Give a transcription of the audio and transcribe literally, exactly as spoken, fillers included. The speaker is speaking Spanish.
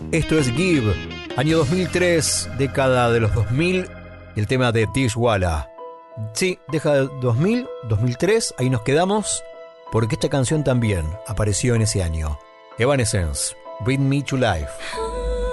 Esto es Give, año dos mil tres, década de los dos mil, y el tema de Dishwalla. Sí, década de dos mil, dos mil tres, ahí nos quedamos, porque esta canción también apareció en ese año. Evanescence, Bring Me to Life.